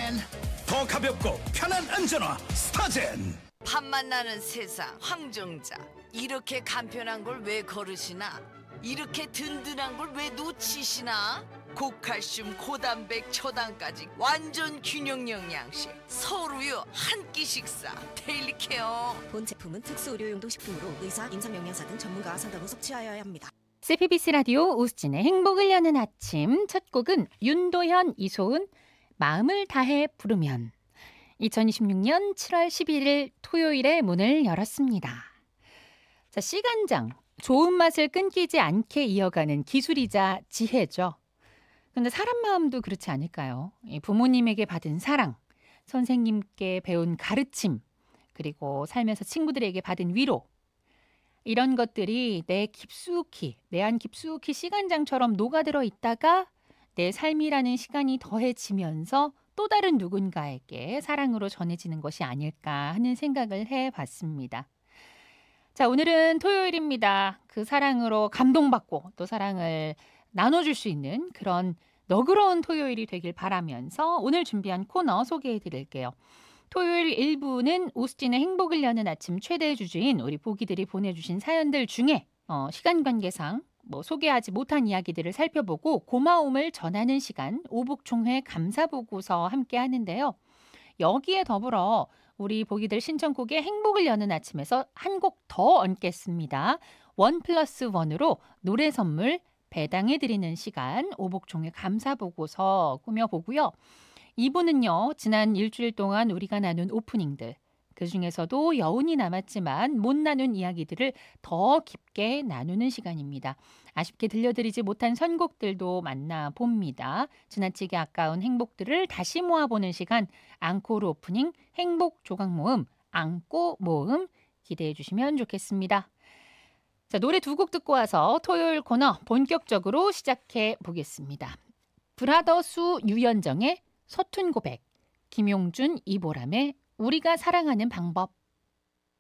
더 가볍고 편한 안전화 스타젠. 밥만 나는 세상 황정자. 이렇게 간편한 걸 왜 거르시나? 이렇게 든든한 걸 왜 놓치시나? 고칼슘, 고단백, 초당까지 완전 균형 영양식. 서울우유 한 끼 식사. 데일리 케어. 본 제품은 특수 의료용도 식품으로 의사, 임상영양사 등 전문가와 상담 후 섭취하여야 합니다. CPBC 라디오 오수진의 행복을 여는 아침 첫 곡은 윤도현, 이소은 마음을 다해 부르면 2026년 7월 11일 토요일에 문을 열었습니다. 자, 시간장, 좋은 맛을 끊기지 않게 이어가는 기술이자 지혜죠. 근데 사람 마음도 그렇지 않을까요? 부모님에게 받은 사랑, 선생님께 배운 가르침, 그리고 살면서 친구들에게 받은 위로, 이런 것들이 내 안 깊숙이 시간장처럼 녹아들어 있다가 내 삶이라는 시간이 더해지면서 또 다른 누군가에게 사랑으로 전해지는 것이 아닐까 하는 생각을 해봤습니다. 자, 오늘은 토요일입니다. 그 사랑으로 감동받고 또 사랑을 나눠줄 수 있는 그런 너그러운 토요일이 되길 바라면서 오늘 준비한 코너 소개해드릴게요. 토요일 1부는 오수진의 행복을 여는 아침 최대 주주인 우리 보기들이 보내주신 사연들 중에 시간 관계상 소개하지 못한 이야기들을 살펴보고 고마움을 전하는 시간 오북총회 감사보고서 함께 하는데요. 여기에 더불어 우리 보기들 신청곡의 행복을 여는 아침에서 한 곡 더 얹겠습니다. 1+1으로 노래 선물 배당해드리는 시간 오북총회 감사보고서 꾸며보고요. 2부는요. 지난 일주일 동안 우리가 나눈 오프닝들, 그중에서도 여운이 남았지만 못 나눈 이야기들을 더 깊게 나누는 시간입니다. 아쉽게 들려드리지 못한 선곡들도 만나봅니다. 지나치게 아까운 행복들을 다시 모아보는 시간, 앙코르 오프닝 행복 조각 모음, 앙꼬 모음 기대해 주시면 좋겠습니다. 자, 노래 두 곡 듣고 와서 토요일 코너 본격적으로 시작해 보겠습니다. 브라더스 유연정의 서툰 고백, 김용준, 이보람의 우리가 사랑하는 방법.